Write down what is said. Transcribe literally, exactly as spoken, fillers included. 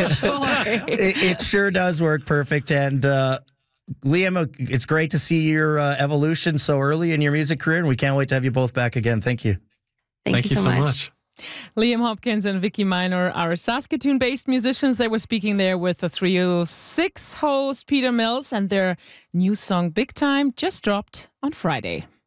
it, it sure does work perfect. And uh, Liam, it's great to see your uh, evolution so early in your music career, and we can't wait to have you both back again. Thank you. Thank, Thank you, you so, so much. much. Liam Hopkins and Vicky Minor are Saskatoon-based musicians. They were speaking there with the three oh six host Peter Mills, and their new song Big Time just dropped on Friday.